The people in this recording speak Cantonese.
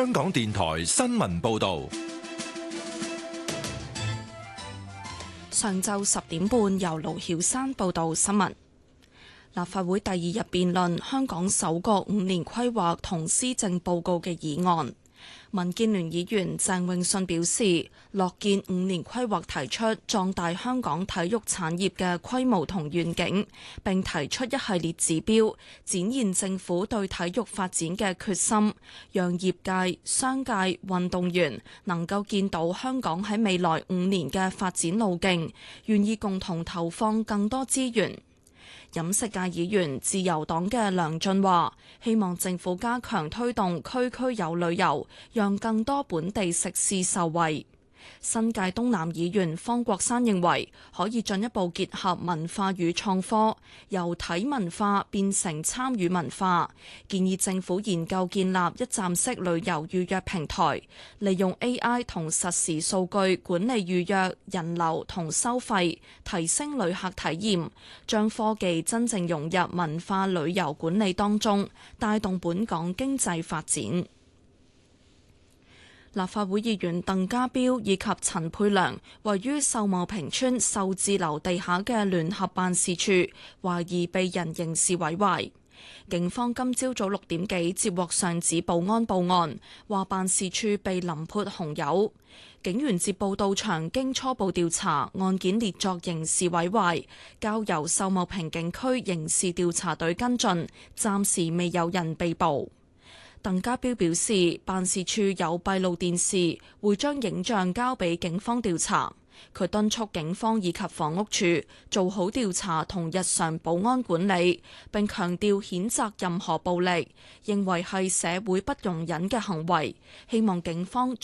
香港電台新聞報道。 上晝10點半，由盧曉山報道新聞。立法會第二日辯論香港首個5年規劃同施政報告嘅議案。民建聯議員鄭泳舜表示，樂見5年規劃提出壯大香港體育產業嘅規模同願景，並提出一系列指標，展現政府對體育發展嘅決心，讓業界、商界、運動員能夠見到香港喺未來5年嘅發展路徑，願意共同投放更多資源。飲食界議員自由黨嘅梁俊話，希望政府加強推動區區有旅遊，讓更多本地食肆受惠。新界東南議員方國珊認為可以進一步結合文化與創科，由睇文化變成參與文化，建議政府研究建立一站式旅遊預約平台，利用 AI 同實時數據管理預約、人流同收費，提升旅客體驗，將科技真正融入文化旅遊管理當中，帶動本港經濟發展。立法會議員鄧家彪以及陳沛良位於秀茂坪村秀智樓地下嘅聯合辦事處，懷疑被人刑事毀壞。警方今朝早6點幾接獲上址保安報案，話辦事處被淋潑紅油。警員接報到場，經初步調查，案件列作刑事毀壞，交由秀茂坪警區刑事調查隊跟進，暫時未有人被捕。鄧家彪表示，辦事處有閉路電視，會將影像交俾警方調查。佢敦促警方以及房屋署做好調查同日常保安管理，並強調譴責任何暴力，認為係社會不容忍嘅行為，希望警方